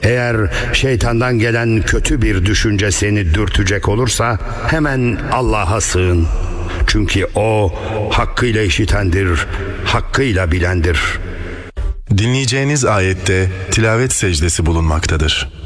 Eğer şeytandan gelen kötü bir düşünce seni dürtecek olursa hemen Allah'a sığın. Çünkü O hakkıyla işitendir, hakkıyla bilendir. Dinleyeceğiniz ayette tilavet secdesi bulunmaktadır.